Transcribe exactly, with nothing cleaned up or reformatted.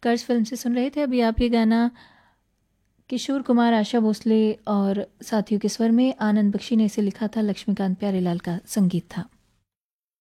कर्ज फिल्म से सुन रहे थे। अभी आप ये गाना किशोर कुमार, आशा भोसले और साथियों के स्वर में, आनंद बख्शी ने इसे लिखा था, लक्ष्मीकांत प्यारेलाल का संगीत था।